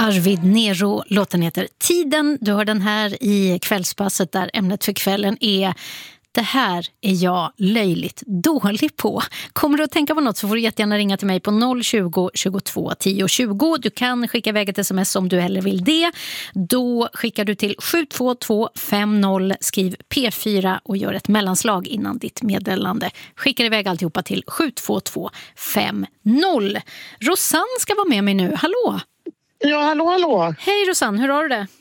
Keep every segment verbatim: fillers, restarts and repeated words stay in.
Arvid Nero, låten heter Tiden. Du hör den här i kvällspasset där ämnet för kvällen är det här är jag löjligt dålig på. Kommer du att tänka på något så får du jättegärna ringa till mig på noll tjugo, tjugotvå, tio tjugo. Du kan skicka iväg ett sms om du hellre vill det. Då skickar du till sju två två fem noll, skriv P fyra och gör ett mellanslag innan ditt meddelande. Skickar iväg alltihopa till sju två två fem noll. Rosanne ska vara med mig nu. Hallå! Ja, hallå, hallå. Hej Rosanne, hur har du det?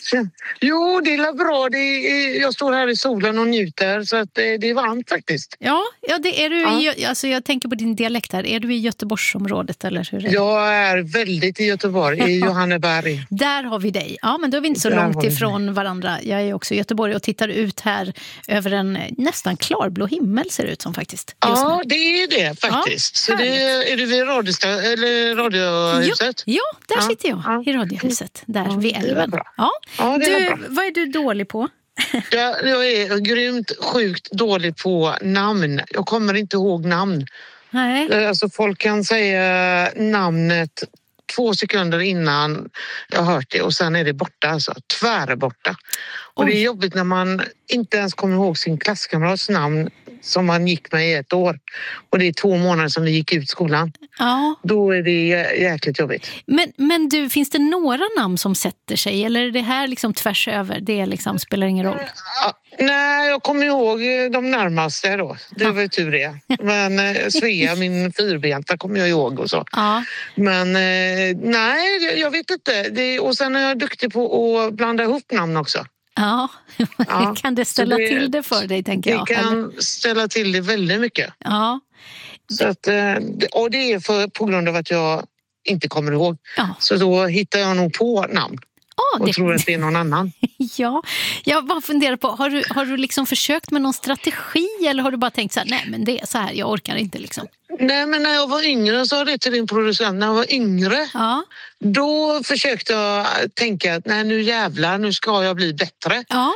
Jo, det är bra. Det är, jag står här i solen och njuter så att det, det är varmt faktiskt. Ja, ja det är du. Ja. I, alltså jag tänker på din dialekt här. Är du i Göteborgsområdet eller hur är det? Jag är väldigt i Göteborg, i Johanneberg. Där har vi dig. Ja, men då är vi inte så Där långt ifrån varandra. Jag är också i Göteborg och tittar ut här över en nästan klarblå himmel ser det ut som faktiskt. Ja, nu. det är det faktiskt. Ja, så det är du vid radiosta- eller radiohuset? Ja, ja där ja. sitter jag. Ja. I radiohuset, där Ja, vid älven. Ja, ja det du, är bra. vad är du dålig på? jag, jag är grymt sjukt dålig på namn. Jag kommer inte ihåg namn. Nej. Alltså folk kan säga namnet två sekunder innan jag har hört det och sen är det borta, alltså tvärborta. Och Oj. det är jobbigt när man inte ens kommer ihåg sin klasskamrats namn som man gick med i ett år. Och det är två månader som vi gick ut skolan. Ja. Då är det jäkligt jobbigt. Men, men du, finns det några namn som sätter sig? Eller är det här liksom tvärs över? Det liksom spelar ingen roll. Ja, nej, jag kommer ihåg de närmaste då. Det var ju tur det. Men eh, Svea, min fyrbenta, kommer jag ihåg och så. Ja. Men eh, nej, jag vet inte. Det, och sen är jag duktig på att blanda ihop namn också. Ja, Ja, kan det ställa det, till det för dig, tänker det jag? Det kan eller? ställa till det väldigt mycket. Ja. Så att, eh, och det är för, på grund av att jag inte kommer ihåg. Ja. Så då hittar jag nog på namn. Oh, och det... tror att det är någon annan. Ja, jag bara funderar på, har du, har du liksom försökt med någon strategi eller har du bara tänkt så här, nej men det är så här, jag orkar inte liksom? Nej, men när jag var yngre, så det till din producent, när jag var yngre, ja. Då försökte jag tänka att nej, nu jävlar, nu ska jag bli bättre. Ja.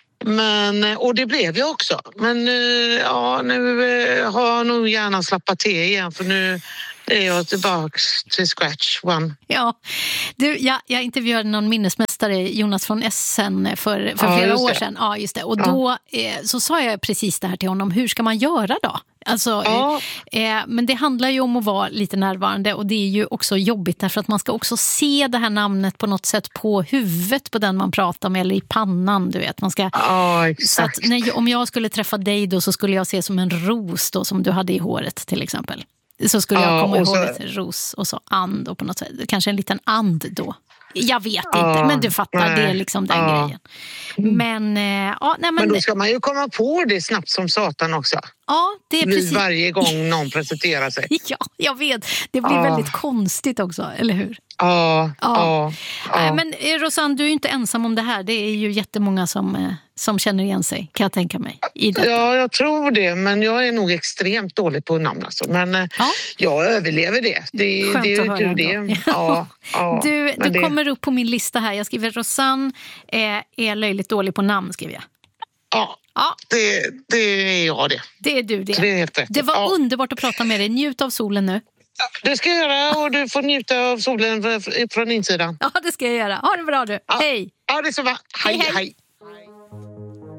Men, och det blev jag också. Men ja, nu har jag nog gärna slappat till igen för nu är jag tillbaka till scratch one. Ja, du, jag, jag intervjuade någon minnesmästare, Jonas från Essen, för, för ja, flera år sedan. Ja, just det. Och då ja. eh, så sa jag precis det här till honom. Hur ska man göra då? Alltså, ja. eh, men det handlar ju om att vara lite närvarande och det är ju också jobbigt därför att man ska också se det här namnet på något sätt på huvudet på den man pratar med eller i pannan, du vet. Man ska, ja, exakt. Så att när, om jag skulle träffa dig då så skulle jag se som en ros då som du hade i håret till exempel. Så skulle jag komma ja, ihåg så... ett ros och så and och på något sätt. Kanske en liten and då. Jag vet ja, inte, men du fattar, nej, det är liksom den ja. grejen. Men, eh, ja, nej, men... men då ska man ju komma på det snabbt som satan också. Ja, det är precis. Varje gång någon presenterar sig. Ja, jag vet. Det blir ja. väldigt konstigt också, eller hur? Ja, ja. ja, ja. Men Rosanne, du är ju inte ensam om det här. Det är ju jättemånga som, som känner igen sig, kan jag tänka mig. I ja, jag tror det. Men jag är nog extremt dålig på namn. Alltså. Men ja. jag överlever det. Det, Skönt det är att höra det. Ja, ja, du du det... kommer upp på min lista här. Jag skriver Rosanne är, är löjligt dålig på namn, skriver jag. Ja, ja. Det, det är jag det. Det är du det. Det, är det var ja. underbart att prata med dig. Njut av solen nu. Det ska jag göra och du får njuta av solen från insidan. Ja, det ska jag göra. Ha det bra du. Ja. Hej. Ja, det är så bra. Hej, hej. hej.